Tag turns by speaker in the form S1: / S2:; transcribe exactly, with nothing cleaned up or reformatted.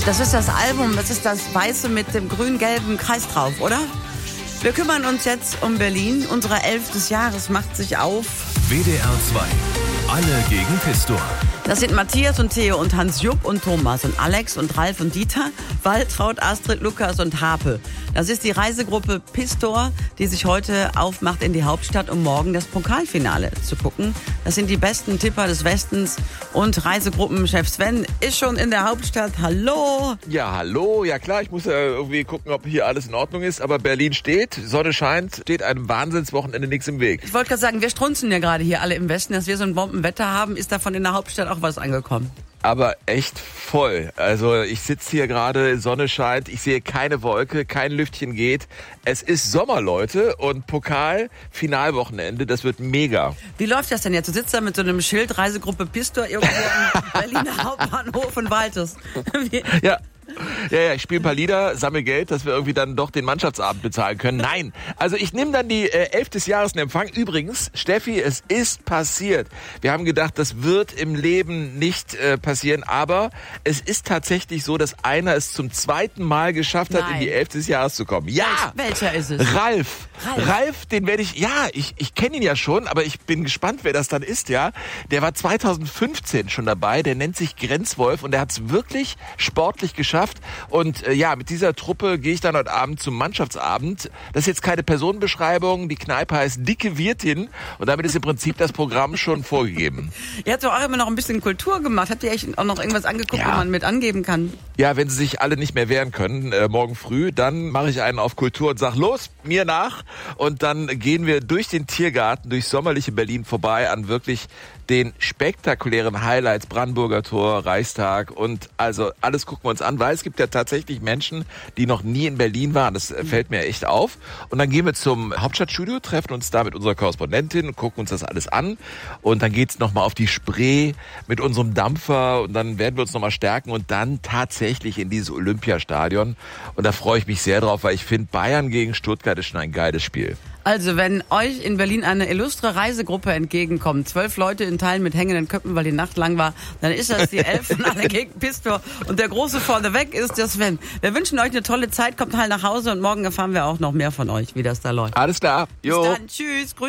S1: Das ist das Album, das ist das Weiße mit dem grün-gelben Kreis drauf, oder? Wir kümmern uns jetzt um Berlin. Unsere Elf des Jahres macht sich auf.
S2: W D R zwei. Alle gegen Pistor.
S1: Das sind Matthias und Theo und Hans-Jupp und Thomas und Alex und Ralf und Dieter, Waltraud, Astrid, Lukas und Harpe. Das ist die Reisegruppe Pistor, die sich heute aufmacht in die Hauptstadt, um morgen das Pokalfinale zu gucken. Das sind die besten Tipper des Westens und Reisegruppenchef Sven ist schon in der Hauptstadt. Hallo!
S3: Ja, hallo. Ja klar, ich muss ja irgendwie gucken, ob hier alles in Ordnung ist. Aber Berlin steht, Sonne scheint, steht einem Wahnsinnswochenende nichts im Weg.
S1: Ich wollte gerade sagen, wir strunzen ja gerade hier alle im Westen, dass wir so ein Bombenwetter haben. Ist davon in der Hauptstadt auch was angekommen?
S3: Aber echt voll. Also ich sitze hier gerade, Sonne scheint, ich sehe keine Wolke, kein Lüftchen geht. Es ist Sommer, Leute, und Pokal-Finalwochenende, das wird mega.
S1: Wie läuft das denn jetzt? Du sitzt da mit so einem Schild, Reisegruppe Pistor, irgendwo im Berliner Hauptbahnhof und waltest.
S3: Ja. Ja, ja, ich spiele ein paar Lieder, sammle Geld, dass wir irgendwie dann doch den Mannschaftsabend bezahlen können. Nein, also ich nehme dann die äh, Elf des Jahres in Empfang. Übrigens, Steffi, es ist passiert. Wir haben gedacht, das wird im Leben nicht äh, passieren, aber es ist tatsächlich so, dass einer es zum zweiten Mal geschafft hat,
S1: Nein.
S3: in die Elf des Jahres zu kommen. Ja!
S1: Welcher ist es?
S3: Ralf.
S1: Ralf.
S3: Ralf, den werde ich, ja, ich, ich kenne ihn ja schon, aber ich bin gespannt, wer das dann ist, ja. Der war zweitausendfünfzehn schon dabei, der nennt sich Grenzwolf und der hat es wirklich sportlich geschafft. Und äh, ja, mit dieser Truppe gehe ich dann heute Abend zum Mannschaftsabend. Das ist jetzt keine Personenbeschreibung, die Kneipe heißt Dicke Wirtin und damit ist im Prinzip das Programm schon vorgegeben.
S1: Ihr habt doch auch immer noch ein bisschen Kultur gemacht. Habt ihr echt auch noch irgendwas angeguckt,
S3: Ja.
S1: wo man mit angeben kann?
S3: Ja, wenn sie sich alle nicht mehr wehren können, äh, morgen früh, dann mache ich einen auf Kultur und sag los, mir nach. Und dann gehen wir durch den Tiergarten, durch sommerliche Berlin vorbei an wirklich den spektakulären Highlights, Brandenburger Tor, Reichstag und also alles gucken wir uns an, weil es gibt ja tatsächlich Menschen, die noch nie in Berlin waren. Das fällt mir echt auf. Und dann gehen wir zum Hauptstadtstudio, treffen uns da mit unserer Korrespondentin und gucken uns das alles an. Und dann geht's nochmal auf die Spree mit unserem Dampfer und dann werden wir uns nochmal stärken und dann tatsächlich in dieses Olympiastadion. Und da freue ich mich sehr drauf, weil ich finde, Bayern gegen Stuttgart ist schon ein geiles Spiel.
S1: Also, wenn euch in Berlin eine illustre Reisegruppe entgegenkommt, zwölf Leute in Teilen mit hängenden Köpfen, weil die Nacht lang war, dann ist das die Elf von Alle gegen Pistor. Und der Große vorneweg ist der Sven. Wir wünschen euch eine tolle Zeit, kommt halt nach Hause und morgen erfahren wir auch noch mehr von euch, wie das da läuft.
S3: Alles klar. Jo.
S1: Bis dann, tschüss. Grüß